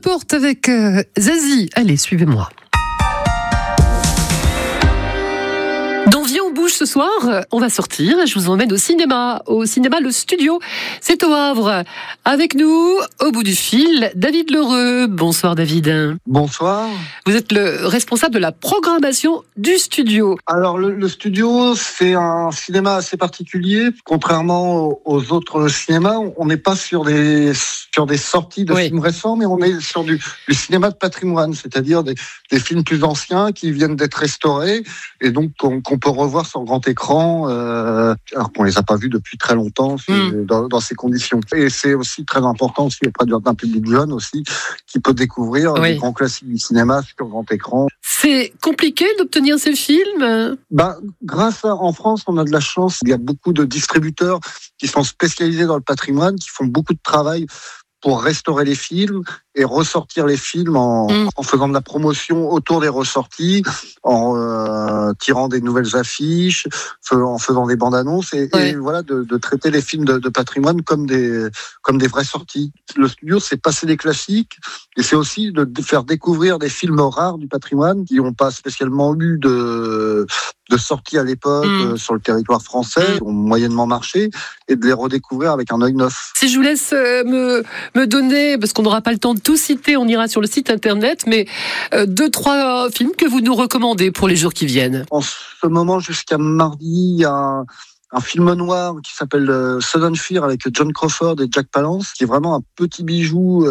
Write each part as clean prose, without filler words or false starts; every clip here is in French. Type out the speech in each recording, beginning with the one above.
porte avec Zazie. Allez, suivez-moi. Dans Viens on bouge ce soir, on va sortir et je vous emmène au cinéma Le Studio. C'est au Havre. Avec nous, au bout du fil, David Lheureux. Bonsoir David. Bonsoir. Vous êtes le responsable de la programmation du studio. Alors le studio, c'est un cinéma assez particulier. Contrairement aux autres cinémas, on n'est pas sur des sorties de films récents, mais on est sur du cinéma de patrimoine, c'est-à-dire des films plus anciens qui viennent d'être restaurés et donc qu'on peut revoir sur grand écran, alors qu'on les a pas vus depuis très longtemps dans ces conditions. Et c'est aussi très important aussi auprès d'un public jeune aussi qui peut découvrir les grands classiques du cinéma sur grand écran. C'est compliqué d'obtenir ces films ? En France, on a de la chance. Il y a beaucoup de distributeurs qui sont spécialisés dans le patrimoine, qui font beaucoup de travail pour restaurer les films et ressortir les films en faisant de la promotion autour des ressorties, en tirant des nouvelles affiches, en faisant des bandes annonces et voilà, de traiter les films de patrimoine comme des vraies sorties. Le studio, c'est passer des classiques et c'est aussi de faire découvrir des films rares du patrimoine qui n'ont pas spécialement eu de sortie à l'époque sur le territoire français, qui ont moyennement marché, et de les redécouvrir avec un œil neuf. Si je vous laisse me donner, parce qu'on n'aura pas le temps de tout citer, on ira sur le site internet, mais 2-3 films que vous nous recommandez pour les jours qui viennent. En ce moment, jusqu'à mardi, il y a un film noir qui s'appelle Sudden Fear avec John Crawford et Jack Palance, qui est vraiment un petit bijou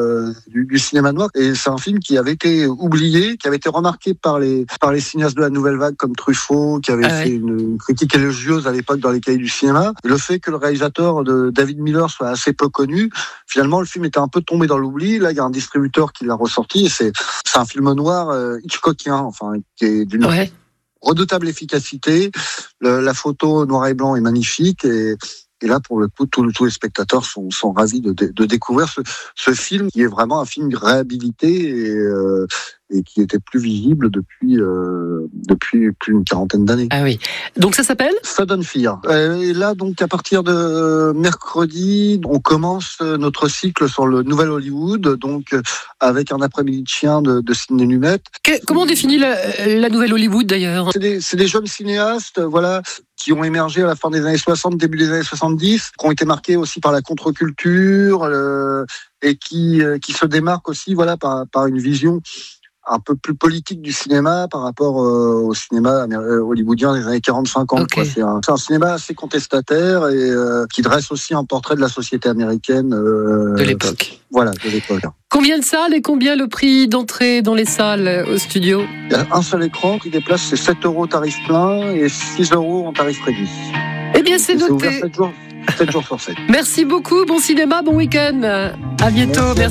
du cinéma noir. Et c'est un film qui avait été oublié, qui avait été remarqué par les cinéastes de la Nouvelle Vague comme Truffaut, qui avait fait une critique élogieuse à l'époque dans les cahiers du cinéma. Et le fait que le réalisateur de David Miller soit assez peu connu, finalement le film était un peu tombé dans l'oubli. Là, il y a un distributeur qui l'a ressorti et c'est un film noir Hitchcockien, qui est d'une redoutable efficacité. La photo noir et blanc est magnifique et là, pour le coup, tous les spectateurs sont ravis de découvrir ce film qui est vraiment un film réhabilité et qui était plus visible depuis plus d'une quarantaine d'années. Ah oui. Donc ça s'appelle Sudden Fear. Et là, donc, à partir de mercredi, on commence notre cycle sur le Nouvel Hollywood, donc avec un après-midi de chien de Sidney Lumet. Comment on définit la Nouvelle Hollywood d'ailleurs ? C'est des jeunes cinéastes, qui ont émergé à la fin des années 60, début des années 70, qui ont été marqués aussi par la contre-culture et qui se démarquent aussi par une vision un peu plus politique du cinéma par rapport au cinéma hollywoodien des années 40-50. C'est un cinéma assez contestataire et qui dresse aussi un portrait de la société américaine de l'époque. Voilà, de l'époque. Combien de salles et combien le prix d'entrée dans les salles au studio ? Il y a un seul écran, le prix des places c'est 7 € tarif plein et 6 € en tarif réduit. Eh bien c'est noté. C'est ouvert 7 jours sur 7. Merci beaucoup, bon cinéma, bon week-end. À bientôt. Merci.